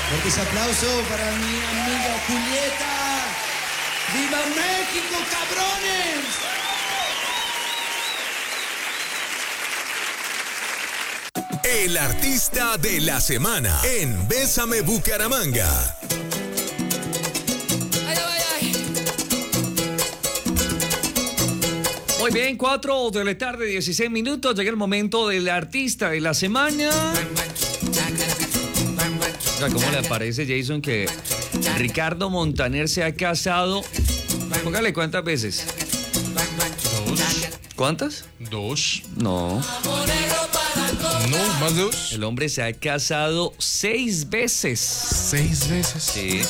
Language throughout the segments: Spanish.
Fuerte ese aplauso para mi amiga Julieta. ¡Viva México, cabrones! El artista de la semana en Bésame Bucaramanga. Muy bien, 4 de la tarde, 16 minutos. Llega el momento del artista de la semana. ¿Cómo le parece, Jason, que Ricardo Montaner se ha casado? Póngale, ¿cuántas veces? 2. ¿Cuántas? 2. No. No, más de 2. El hombre se ha casado 6 veces. 6 veces. Sí.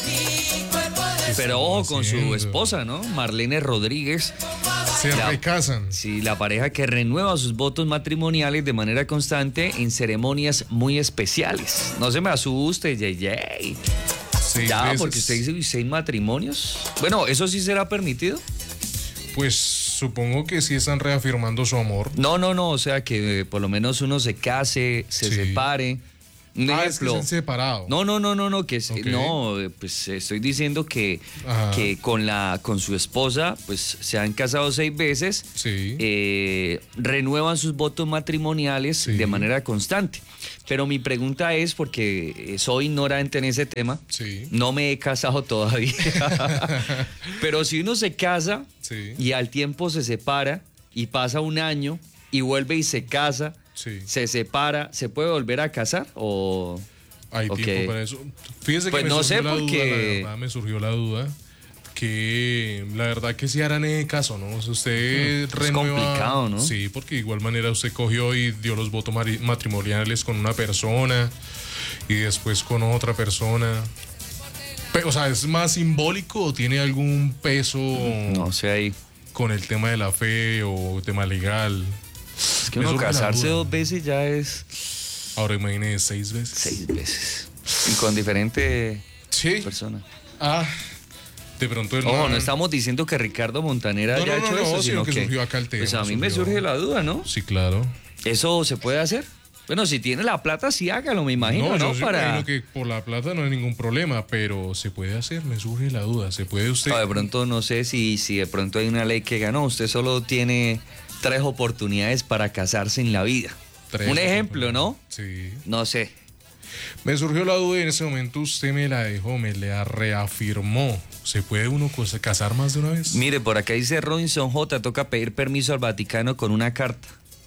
Pero ojo con su esposa, ¿no? Marlene Rodríguez. Se recasan. Sí, la pareja que renueva sus votos matrimoniales de manera constante en ceremonias muy especiales. No se me asuste, JJ. 6 Ya, veces. porque usted dice 6 matrimonios. Bueno, ¿eso sí será permitido? Pues supongo que sí están reafirmando su amor. No, o sea que por lo menos uno se case, se separe. Un es que ejemplo. se han separado. No, que Ok. no, pues estoy diciendo que con su esposa, pues se han casado 6 veces, Sí. renuevan sus votos matrimoniales Sí. de manera constante. Pero mi pregunta es, porque soy ignorante en ese tema, Sí. no me he casado todavía, pero si uno se casa Sí. y al tiempo se separa y pasa un año y vuelve y se casa, Sí. se separa, ¿se puede volver a casar o...? Hay Ok. tiempo para eso. Fíjese Pues que me no surgió sé la porque- duda, la verdad, me surgió la duda. Que la verdad que sí harán caso, ¿no? O sea, usted Es renueva. complicado, ¿no? Sí, porque de igual manera usted cogió y dio los votos matrimoniales con una persona y después con otra persona. Pero, o sea, ¿es más simbólico o tiene algún peso No sé ahí. con el tema de la fe o tema legal? Es que Me uno surge la casarse duda. 2 veces ya es Ahora imagínese 6 veces. 6 veces. Y con diferente Sí. persona. Ah, de pronto el Ojo, man- no estamos diciendo que Ricardo Montaner haya hecho eso, sino que surgió acá el tema. pues a mí me surgió. surge la duda, ¿no? Sí, claro. ¿Eso se puede hacer? Bueno, si tiene la plata, sí hágalo, me imagino, ¿no? Yo sí imagino que por la plata no hay ningún problema, pero se puede hacer, me surge la duda. ¿Se puede usted? De pronto no sé si de pronto hay una ley que ganó. Usted solo tiene 3 oportunidades para casarse en la vida. 3 Un ejemplo, ¿no? Sí. No sé. Me surgió la duda y en ese momento usted me la dejó, me la reafirmó. ¿Se puede uno casar más de una vez? Mire, por acá dice Robinson J, toca pedir permiso al Vaticano con una carta.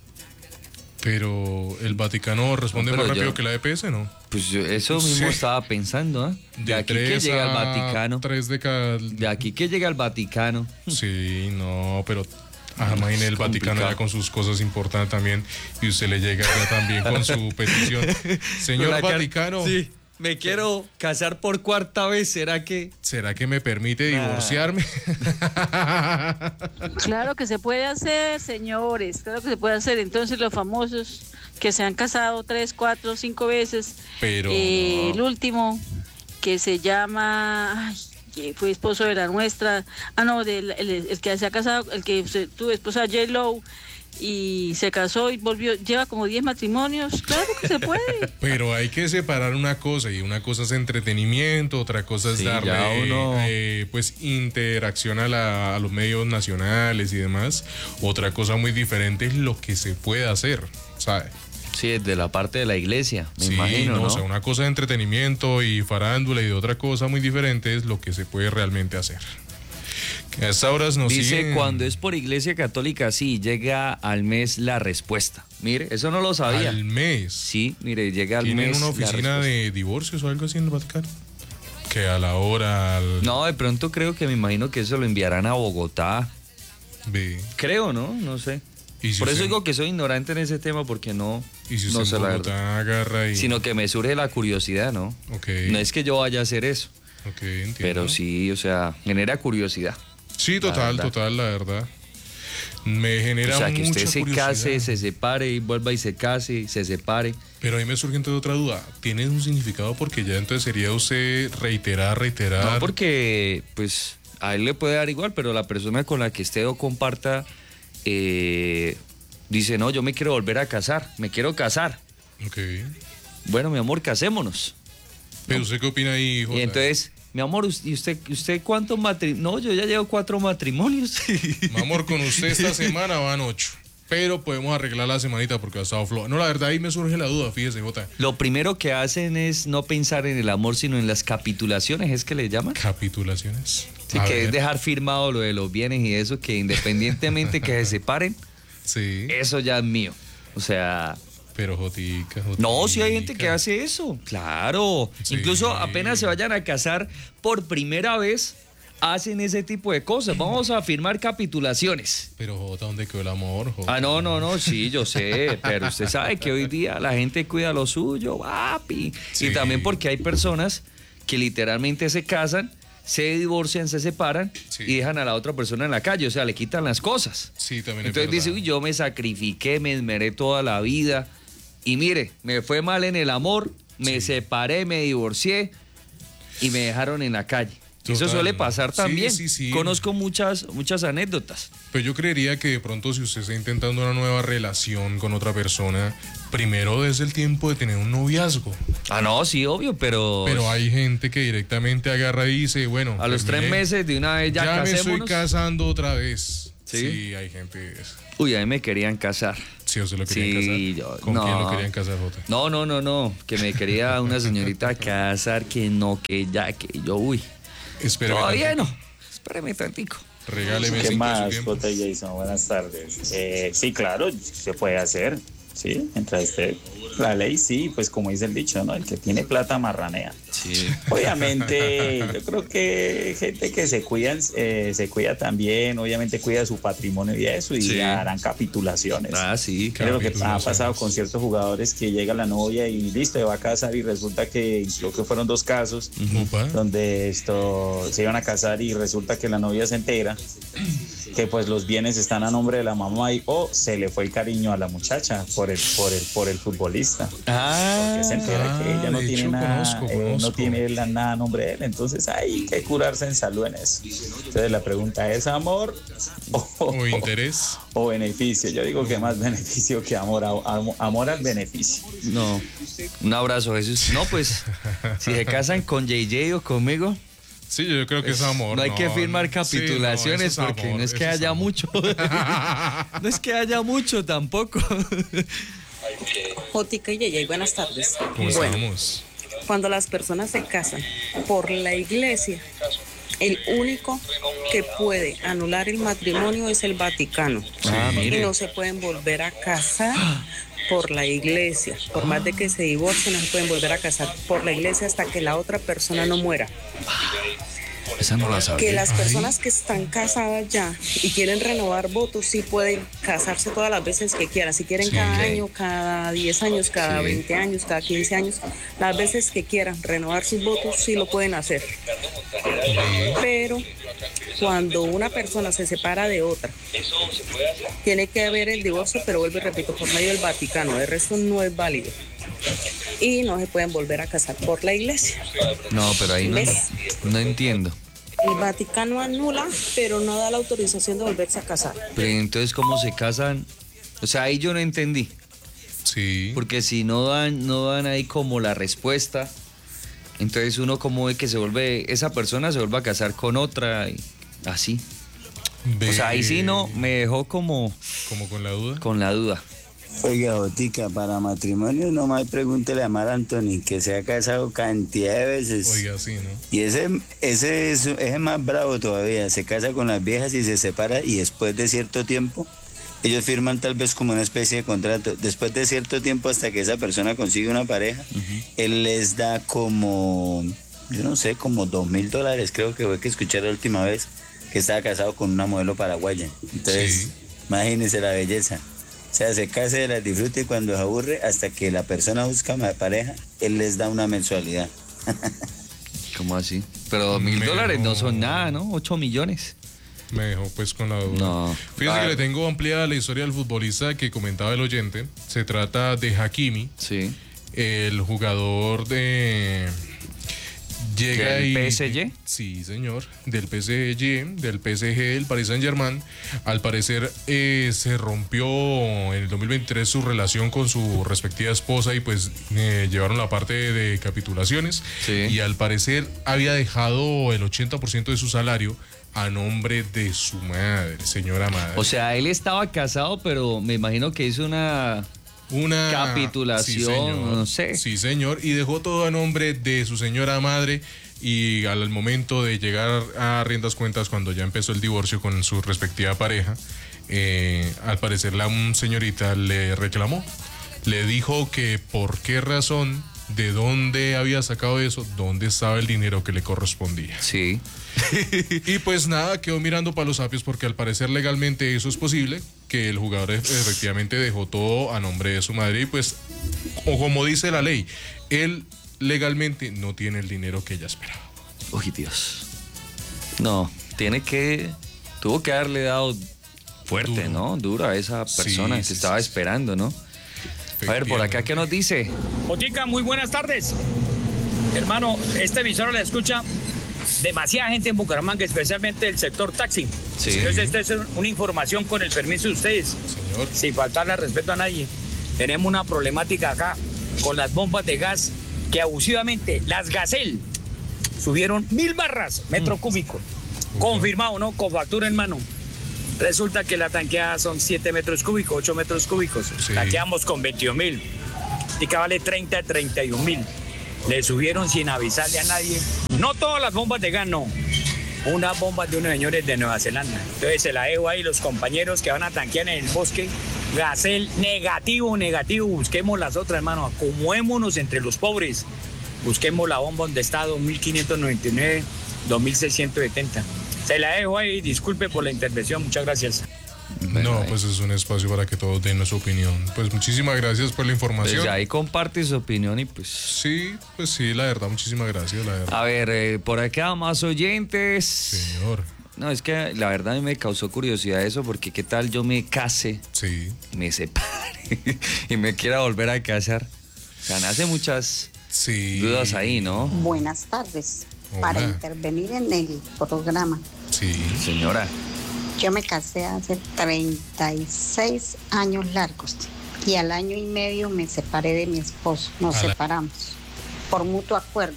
Pero el Vaticano responde No, más pero rápido yo- que la EPS, ¿no? Pues eso mismo Sí. estaba pensando, ¿ah? De aquí que 3 llega al a Vaticano. 3 de cada... De aquí que llega al Vaticano. Sí, no, pero... imagine el Es Vaticano complicado. ya con sus cosas importantes también y usted le llega ya también con su petición. Señor Vaticano, Sí, me quiero casar por 4ª vez, ¿será que...? ¿será que me permite divorciarme? Claro que se puede hacer, señores, claro que se puede hacer. Entonces los famosos que se han casado 3, 4, 5 veces, Pero el último que se llama, ay, que fue esposo de la nuestra, el que se ha casado, el que tuvo esposa J-Lo y se casó y volvió, lleva como 10 matrimonios, claro que se puede. Pero hay que separar una cosa, y una cosa es entretenimiento, otra cosa es Sí, ya darle uno- pues interacción a los medios nacionales y demás. Otra cosa muy diferente es lo que se puede hacer, ¿sabe? Sí, de la parte de la iglesia, me Sí, imagino, ¿no? O sea, una cosa de entretenimiento y farándula y otra cosa muy diferente es lo que se puede realmente hacer. Que a estas horas nos Dice, siguen cuando es por iglesia católica, sí, llega al mes la respuesta. Mire, eso no lo sabía. al mes. Sí, mire, llega al ¿Tienen mes una la oficina respuesta. de divorcios o algo así en el Vaticano? Que a la hora... No, de pronto creo que me imagino que eso lo enviarán a Bogotá. Ve. Creo, ¿no? No sé. Y si Por eso usted- digo que soy ignorante en ese tema porque no, Y si no usted sé en la Bogotá verdad. agarra y... Sino que me surge la curiosidad, ¿no? Ok. No es que yo vaya a hacer eso, Ok, entiendo. pero sí, o sea, genera curiosidad. Sí, total, la verdad. Me genera O sea, que mucha usted se curiosidad. case, se separe y vuelva y se case y se separe. Pero ahí me surge entonces otra duda. ¿Tiene un significado? Porque ya entonces sería usted reiterar. No, porque pues a él le puede dar igual, pero la persona con la que esté o comparta dice, no, yo me quiero volver a casar, me quiero casar. Ok. Bueno, mi amor, casémonos. Pero ¿usted qué opina ahí, Jota? Y entonces, mi amor, ¿y usted cuántos matrimonios? No, yo ya llevo 4 matrimonios. Mi amor, con usted esta semana van 8. Pero podemos arreglar la semanita porque ha estado floja. No, la verdad ahí me surge la duda, fíjese, Jota. Lo primero que hacen es no pensar en el amor, sino en las capitulaciones, ¿es que le llaman? Capitulaciones. Sí, A que ver. es dejar firmado lo de los bienes y eso, que independientemente que se separen, Sí, eso ya es mío. O sea, pero Jotica. no, si hay gente que hace eso, claro. Sí. Incluso apenas se vayan a casar por primera vez, hacen ese tipo de cosas. Vamos a firmar capitulaciones. Pero Jota, ¿dónde quedó el amor, Jota? Ah, no, sí, yo sé, pero usted sabe que hoy día la gente cuida lo suyo, papi. Sí. Y también porque hay personas que literalmente se casan, se divorcian, se separan Sí. y dejan a la otra persona en la calle, o sea, le quitan las cosas. Sí, también Entonces es dice, verdad. uy, yo me sacrifiqué, me esmeré toda la vida y mire, me fue mal en el amor, me Sí. separé, me divorcié y me dejaron en la calle. Eso Total. suele pasar Sí, también. sí. Conozco muchas anécdotas. Pero yo creería que de pronto si usted está intentando una nueva relación con otra persona, primero es el tiempo de tener un noviazgo. Ah, no, sí, obvio, pero hay gente que directamente agarra y dice, bueno, a los 3 terminé, meses de una vez ya me estoy casémonos. casando otra vez. ¿Sí? Sí, hay gente. Uy, a mí me querían casar. Sí, ¿o se lo querían Sí, casar? yo- ¿Con quién no. lo querían casar, Jota? No, que me quería una señorita casar, que no, que ya, que yo, uy. Espéreme Todavía tantito. no. Espérame tantico. Regáleme ¿Qué 5 de su más, tiempo. Jota y Jason? Buenas tardes. Sí, claro, se puede hacer, ¿sí? Mientras esté la ley, sí, pues como dice el dicho, ¿no? El que tiene plata marranea. Sí. Obviamente, yo creo que gente que se cuida también, obviamente cuida su patrimonio y eso, y Sí. harán capitulaciones. Ah, sí. Creo que ha Capitulaciones. pasado con ciertos jugadores que llega la novia y listo, se va a casar y resulta que, creo que fueron 2 casos, Upa. donde se iban a casar y resulta que la novia se entera que pues los bienes están a nombre de la mamá y o se le fue el cariño a la muchacha por el futbolista. Ah, Que se entera que ella no de tiene hecho, nada, conozco. no tiene nada a nombre de él, entonces hay que curarse en salud en eso. Entonces la pregunta es amor O interés. o beneficio. Yo digo que más beneficio que amor, amor al beneficio. no. Un abrazo, Jesús. No, pues, si se casan con JJ o conmigo, Sí, yo creo que es amor. no hay que firmar sí, capitulaciones no, eso es porque amor, no es que eso es haya amor. mucho. No es que haya mucho tampoco. Jotica y Yeye, buenas tardes. ¿Cómo Bueno, estamos? cuando las personas se casan por la iglesia, el único que puede anular el matrimonio es el Vaticano. Ah, Y mire. no se pueden volver a casar por la iglesia. Por más de que se divorcien, no se pueden volver a casar por la iglesia hasta que la otra persona no muera. Esa no la Que sabía. las personas que están casadas ya y quieren renovar votos, sí pueden casarse todas las veces que quieran. Si quieren Sí. cada Ok. año, cada 10 años, cada Sí. 20 años, cada 15 años, las veces que quieran renovar sus votos, sí lo pueden hacer. Pero cuando una persona se separa de otra, tiene que haber el divorcio, pero vuelvo y repito, por medio del Vaticano. El resto no es válido. Y no se pueden volver a casar por la iglesia. No, pero ahí no, ¿Ves? no entiendo. El Vaticano anula, pero no da la autorización de volverse a casar. Pero entonces, ¿cómo se casan? O sea, ahí yo no entendí. Sí. Porque si no dan ahí como la respuesta, entonces uno como ve que esa persona se vuelve a casar con otra y así. O sea, ahí sí no, me dejó como Como con la duda. con la duda. Oiga, Botica, para matrimonio nomás pregúntele a Mar Anthony, que se ha casado cantidad de veces. Oiga, sí, ¿no? Y ese es más bravo todavía, se casa con las viejas y se separa y después de cierto tiempo, ellos firman tal vez como una especie de contrato. Después de cierto tiempo, hasta que esa persona consigue una pareja, él les da como, yo no sé, como $2,000, creo que fue que escuché la última vez, que estaba casado con una modelo paraguaya. Entonces, Sí. imagínense la belleza. O sea, se casa y las disfruta y cuando se aburre, hasta que la persona busca una pareja, él les da una mensualidad. ¿Cómo así? Pero $1,000 no son nada, ¿no? 8 millones. Me dejó pues con la duda. No. Fíjese Ah. que le tengo ampliada la historia del futbolista que comentaba el oyente. Se trata de Hakimi, Sí. el jugador de Llega ¿Del y... PSG? Sí, señor. Del PSG, del Paris Saint-Germain. Al parecer se rompió en el 2023 su relación con su respectiva esposa y pues llevaron la parte de capitulaciones. Sí. Y al parecer había dejado el 80% de su salario a nombre de su madre, señora madre. O sea, él estaba casado, pero me imagino que hizo una capitulación, sí, señor. no sé. Sí, señor, y dejó todo a nombre de su señora madre y al momento de llegar a riendas cuentas, cuando ya empezó el divorcio con su respectiva pareja, al parecer la señorita le reclamó, le dijo que por qué razón, de dónde había sacado eso, dónde estaba el dinero que le correspondía. Sí. Y pues nada, quedó mirando para los sapios porque al parecer legalmente eso es posible, que el jugador efectivamente dejó todo a nombre de su madre y pues, o como dice la ley, él legalmente no tiene el dinero que ella esperaba. Uy, Dios. No, tuvo que haberle dado fuerte, Duro. ¿no? Duro a esa persona que estaba esperando, ¿no? A ver, por acá, ¿qué nos dice? Otica, muy buenas tardes. Hermano, esta emisora la escucha demasiada gente en Bucaramanga, especialmente el sector taxi. Sí. Entonces, esta es una información con el permiso de ustedes. Señor. Sin faltarle respeto a nadie. Tenemos una problemática acá con las bombas de gas que abusivamente, las Gasel, subieron 1000 barras metro cúbico. Confirmado, ¿no? Con factura en mano. Resulta que la tanqueada son 7 metros cúbicos, 8 metros cúbicos. Sí. Tanqueamos con 21.000. Y que vale 30, 31.000. Le subieron sin avisarle a nadie. No todas las bombas de gas, no. Unas bombas de unos señores de Nueva Zelanda. Entonces se la dejo ahí los compañeros que van a tanquear en el bosque. Gasel, negativo. Busquemos las otras, hermano. Acomodémonos entre los pobres. Busquemos la bomba donde está 2.599, 2.670. Se la dejo ahí, disculpe por la intervención, muchas gracias. No, pues es un espacio para que todos den su opinión. Pues muchísimas gracias por la información. Pues ahí comparte su opinión y pues... Sí, pues sí, la verdad, muchísimas gracias, la verdad. A ver, por acá más oyentes. Señor. No, es que la verdad a mí me causó curiosidad eso, porque qué tal yo me case, Sí. me separe y me quiera volver a casar. O sea, nace muchas dudas ahí, ¿no? Buenas tardes. Hola. Para intervenir en el programa. Sí. Señora. Yo me casé hace 36 años largos y al año y medio me separé de mi esposo. Nos separamos por mutuo acuerdo.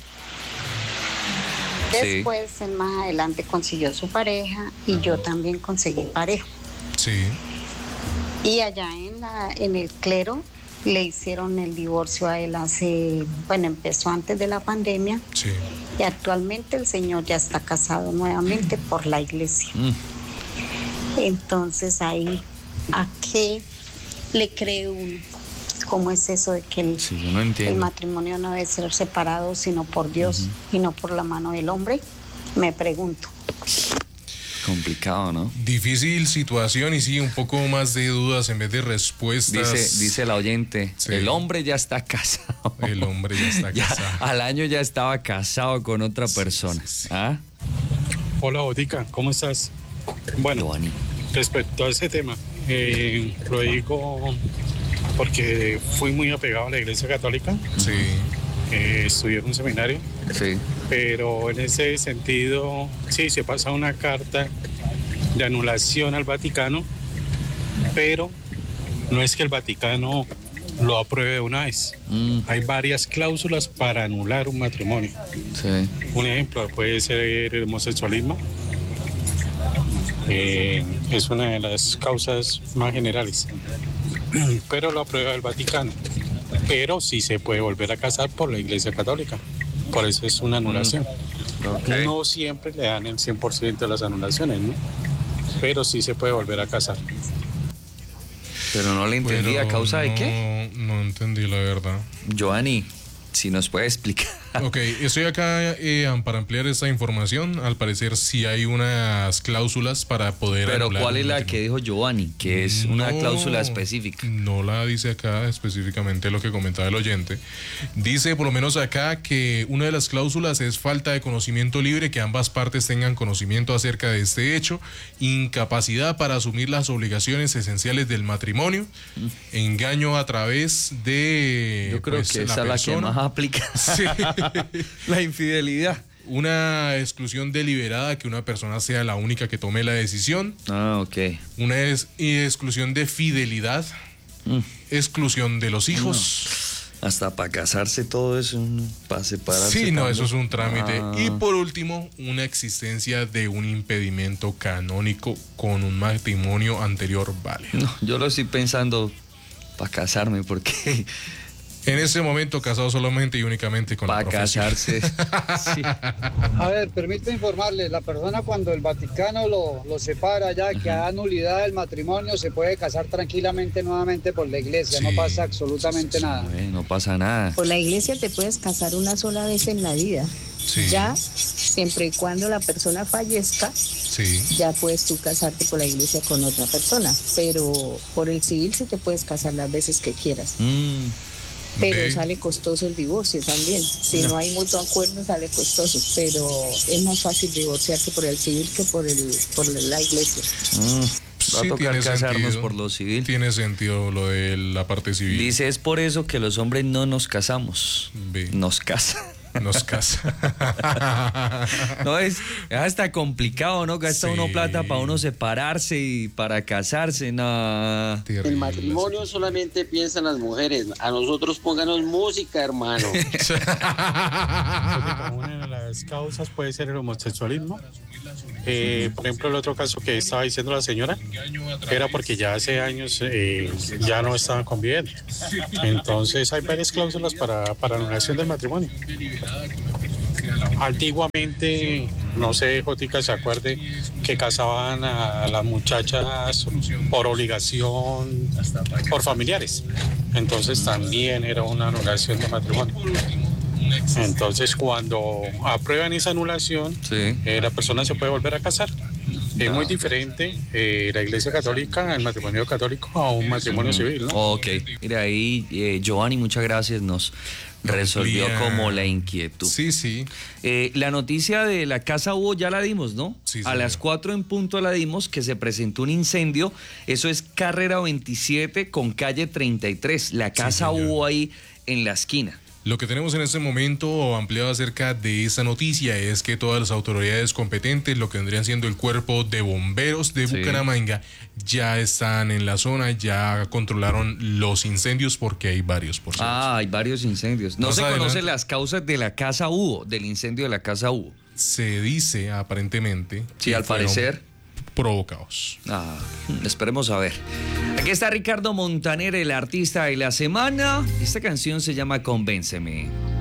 Después, él más adelante consiguió su pareja y yo también conseguí pareja. Sí. Y allá en el clero le hicieron el divorcio a él empezó antes de la pandemia. Sí. Y actualmente el señor ya está casado nuevamente por la iglesia. Entonces ahí, ¿a qué le cree uno? ¿Cómo es eso de que yo no entiendo. el matrimonio no debe ser separado sino por Dios y no por la mano del hombre? Me pregunto. Complicado, ¿no? Difícil situación y sí, un poco más de dudas en vez de respuestas. Dice la oyente, Sí. el hombre ya está casado. El hombre ya está casado. Al año ya estaba casado con otra persona. ¿Ah? Hola, Botica, ¿cómo estás? Bueno, Giovanni. respecto a ese tema, lo digo porque fui muy apegado a la Iglesia Católica. Sí. Estudié en un seminario. Sí. Pero en ese sentido, sí, se pasa una carta de anulación al Vaticano, pero no es que el Vaticano lo apruebe de una vez. Hay varias cláusulas para anular un matrimonio. Sí. Un ejemplo puede ser el homosexualismo. Es una de las causas más generales, pero lo aprueba el Vaticano. Pero sí se puede volver a casar por la Iglesia Católica. Por eso es una anulación. Okay. No siempre le dan el 100% de las anulaciones, ¿no? Pero sí se puede volver a casar. Pero no le entendí, ¿a causa de qué? No entendí la verdad. Giovanni, si nos puede explicar. Ok, estoy acá para ampliar esta información. Al parecer sí hay unas cláusulas para poder... Pero anular ¿cuál es un la matrimonio. que dijo Giovanni? Que es una cláusula específica. No la dice acá específicamente lo que comentaba el oyente. Dice por lo menos acá que una de las cláusulas es falta de conocimiento libre, que ambas partes tengan conocimiento acerca de este hecho, incapacidad para asumir las obligaciones esenciales del matrimonio, engaño a través de... Yo creo que esa es la que más aplica. Sí. La infidelidad. una exclusión deliberada, que una persona sea la única que tome la decisión. Ah, ok. Una exclusión de fidelidad. Exclusión de los hijos. No. Hasta para casarse todo eso, para separarse. Sí, no, también. eso es un trámite. Ah. Y por último, una existencia de un impedimento canónico con un matrimonio anterior válido. No, yo lo estoy pensando para casarme, porque en ese momento casado solamente y únicamente con la profesión. Para casarse. Sí. A ver, permítame informarle, la persona cuando el Vaticano lo separa ya, que da nulidad del matrimonio, se puede casar tranquilamente nuevamente por la iglesia, no pasa absolutamente nada. No pasa nada. Por la iglesia te puedes casar una sola vez en la vida. Sí. Ya, siempre y cuando la persona fallezca, ya puedes tú casarte por la iglesia con otra persona. Pero por el civil sí te puedes casar las veces que quieras. Pero sale costoso el divorcio también. Si no hay mutuo acuerdo, sale costoso. Pero es más fácil divorciarse por el civil que por la iglesia. Va a tocar casarnos por lo civil. Tiene sentido lo de la parte civil. Dice, es por eso que los hombres no nos casamos. Nos casan. Nos casa. No, es hasta complicado, ¿no? Gasta uno plata para uno separarse y para casarse, no. El matrimonio solamente piensan las mujeres. A nosotros pónganos música, hermano. Una de las causas puede ser el homosexualismo. Por ejemplo, el otro caso que estaba diciendo la señora era porque ya hace años ya no estaban conviviendo. Entonces hay varias cláusulas para anulación del matrimonio. Antiguamente, no sé, Jotica se acuerde que casaban a las muchachas por obligación, por familiares. Entonces también era una anulación de matrimonio. Entonces cuando aprueban esa anulación, la persona se puede volver a casar. Es muy diferente la Iglesia Católica, el matrimonio católico, a un matrimonio civil, ¿no? Ok, mira ahí, Giovanni, muchas gracias, nos resolvió como la inquietud. Sí. La noticia de la Casa Hugo ya la dimos, ¿no? Sí, a las 4 en punto la dimos, que se presentó un incendio. Eso es carrera 27 con calle 33. La Casa Hugo ahí en la esquina. Lo que tenemos en este momento ampliado acerca de esta noticia es que todas las autoridades competentes, lo que vendrían siendo el cuerpo de bomberos de Bucaramanga, ya están en la zona, ya controlaron los incendios porque hay varios, por cierto. Hay varios incendios. No se conocen las causas de la Casa Hugo, del incendio de la Casa Hugo. Se dice aparentemente. Sí, al parecer. Provocados. Esperemos a ver. Aquí está Ricardo Montaner, el artista de la semana. Esta canción se llama Convénceme.